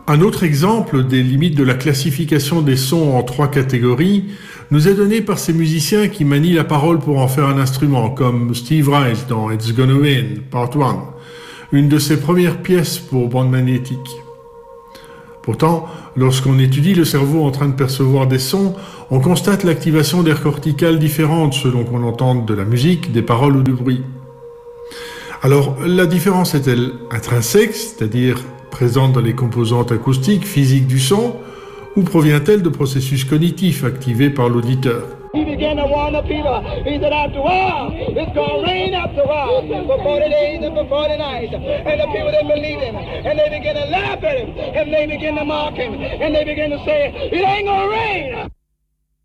Un autre exemple des limites de la classification des sons en 3 catégories nous est donné par ces musiciens qui manient la parole pour en faire un instrument, comme Steve Reich dans It's Gonna Rain, Part 1, une de ses premières pièces pour bande magnétique. Pourtant, lorsqu'on étudie le cerveau en train de percevoir des sons, on constate l'activation d'aires corticales différentes selon qu'on entende de la musique, des paroles ou du bruit. Alors, la différence est-elle intrinsèque, c'est-à-dire présente dans les composantes acoustiques, physiques du son, ou provient-elle de processus cognitifs activés par l'auditeur? He began to warn the people. He said, after a while, it's going to rain after a while, for 40 days and for 40 nights. And the people didn't believe him. And they began to laugh at him. And they began to mock him. And they began to say, it ain't going to rain.